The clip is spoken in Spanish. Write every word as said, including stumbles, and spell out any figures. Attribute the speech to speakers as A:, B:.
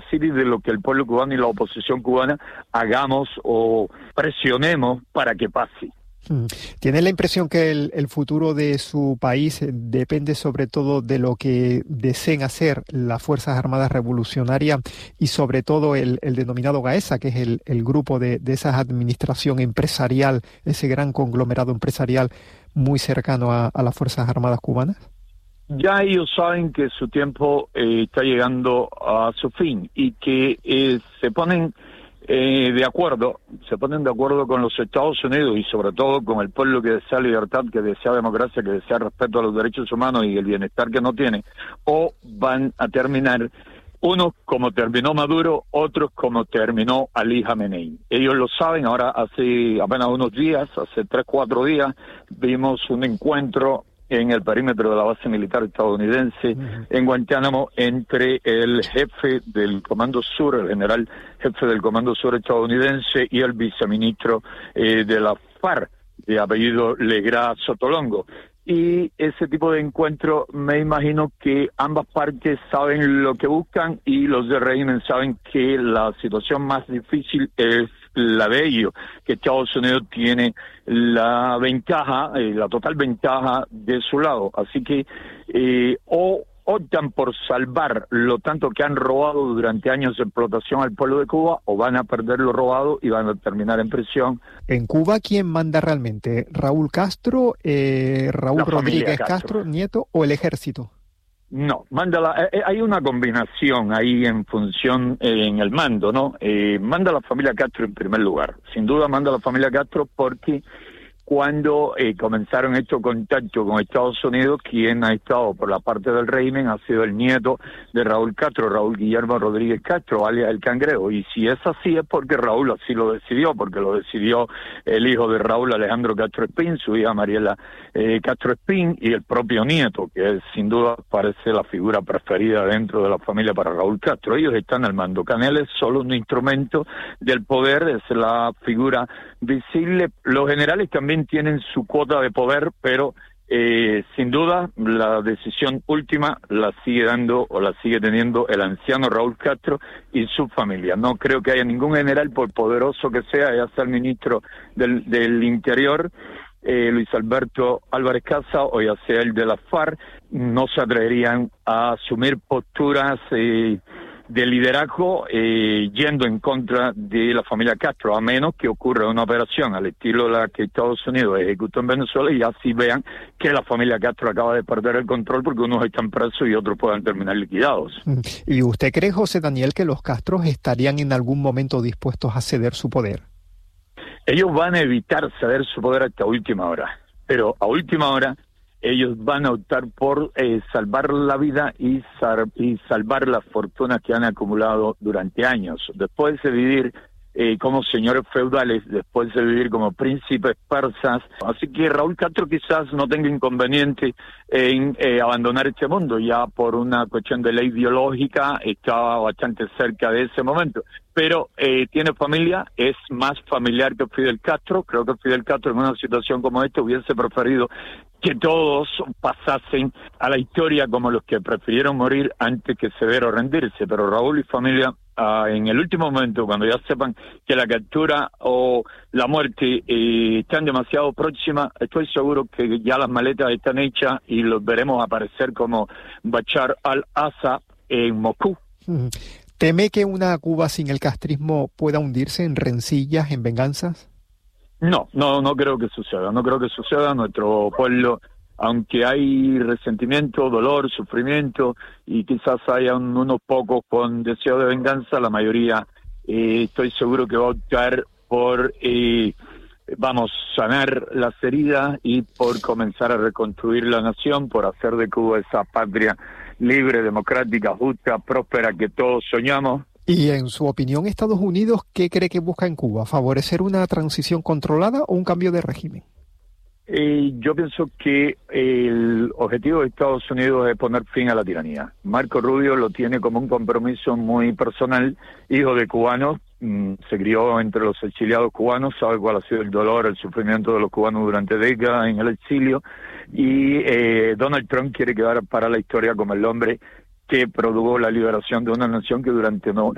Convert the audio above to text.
A: decir y de lo que el pueblo cubano y la oposición cubana hagamos o presionemos para que pase.
B: ¿Tiene la impresión que el, el futuro de su país depende sobre todo de lo que deseen hacer las Fuerzas Armadas Revolucionarias y sobre todo el, el denominado GAESA, que es el, el grupo de, de esa administración empresarial, ese gran conglomerado empresarial muy cercano a, a las Fuerzas Armadas cubanas?
A: Ya ellos saben que su tiempo eh, está llegando a su fin y que eh, se ponen Eh, de acuerdo, se ponen de acuerdo con los Estados Unidos y sobre todo con el pueblo que desea libertad, que desea democracia, que desea respeto a los derechos humanos y el bienestar que no tiene, o van a terminar unos como terminó Maduro, otros como terminó Ali Khamenei. Ellos lo saben. Ahora hace apenas unos días, hace tres, cuatro días, vimos un encuentro en el perímetro de la base militar estadounidense uh-huh. en Guantánamo entre el jefe del Comando Sur, el general jefe del Comando Sur estadounidense y el viceministro eh, de la FARC, de apellido Legrá Sotolongo. Y ese tipo de encuentro, me imagino que ambas partes saben lo que buscan y los del régimen saben que la situación más difícil es la de ellos, que Estados Unidos tiene la ventaja, eh, la total ventaja de su lado. Así que eh, o optan por salvar lo tanto que han robado durante años de explotación al pueblo de Cuba, o van a perder lo robado y van a terminar en prisión.
B: En Cuba, ¿quién manda realmente? ¿Raúl Castro, eh, Raúl Rodríguez Castro. Castro, nieto, o el ejército?
A: No, manda la, eh, hay una combinación ahí en función, eh, en el mando, ¿no? Eh, manda la familia Castro en primer lugar. Sin duda manda la familia Castro porque cuando eh, comenzaron estos contactos con Estados Unidos, quien ha estado por la parte del régimen ha sido el nieto de Raúl Castro, Raúl Guillermo Rodríguez Castro, alias El Cangrejo. Y si es así es porque Raúl así lo decidió, porque lo decidió el hijo de Raúl, Alejandro Castro Espín, su hija Mariela eh, Castro Espín, y el propio nieto, que es, sin duda parece la figura preferida dentro de la familia para Raúl Castro. Ellos están al mando. Canel es solo un instrumento del poder, es la figura visible. Los generales también tienen su cuota de poder, pero eh, sin duda la decisión última la sigue dando o la sigue teniendo el anciano Raúl Castro y su familia. No creo que haya ningún general, por poderoso que sea, ya sea el ministro del, del Interior, eh, Luis Alberto Álvarez Casa, o ya sea el de la FARC, no se atreverían a asumir posturas eh, de liderazgo eh, yendo en contra de la familia Castro, a menos que ocurra una operación al estilo de la que Estados Unidos ejecutó en Venezuela y así vean que la familia Castro acaba de perder el control porque unos están presos y otros puedan terminar liquidados.
B: ¿Y usted cree, José Daniel, que los Castros estarían en algún momento dispuestos a ceder su poder?
A: Ellos van a evitar ceder su poder hasta última hora, pero a última hora ellos van a optar por eh, salvar la vida y, sal- y salvar las fortunas que han acumulado durante años. Después de vivir eh, como señores feudales, después de vivir como príncipes persas. Así que Raúl Castro quizás no tenga inconveniente en eh, abandonar este mundo. Ya por una cuestión de ley biológica estaba bastante cerca de ese momento. Pero eh, tiene familia, es más familiar que Fidel Castro. Creo que Fidel Castro en una situación como esta hubiese preferido que todos pasasen a la historia como los que prefirieron morir antes que ceder o rendirse. Pero Raúl y familia, uh, en el último momento, cuando ya sepan que la captura o la muerte eh, están demasiado próximas, estoy seguro que ya las maletas están hechas y los veremos aparecer como Bashar al-Assad en Moscú.
B: Mm. ¿Teme que una Cuba sin el castrismo pueda hundirse en rencillas, en venganzas?
A: No, no, no creo que suceda, no creo que suceda. Nuestro pueblo, aunque hay resentimiento, dolor, sufrimiento, y quizás haya un, unos pocos con deseo de venganza, la mayoría eh, estoy seguro que va a optar por, eh, vamos, sanar las heridas y por comenzar a reconstruir la nación, por hacer de Cuba esa patria libre, democrática, justa, próspera que todos soñamos.
B: Y en su opinión, Estados Unidos, ¿qué cree que busca en Cuba? ¿Favorecer una transición controlada o un cambio de régimen?
A: Eh, yo pienso que el objetivo de Estados Unidos es poner fin a la tiranía. Marco Rubio lo tiene como un compromiso muy personal, hijo de cubanos, mmm, se crió entre los exiliados cubanos, sabe cuál ha sido el dolor, el sufrimiento de los cubanos durante décadas en el exilio, y eh, Donald Trump quiere quedar para la historia como el hombre que produjo la liberación de una nación que durante no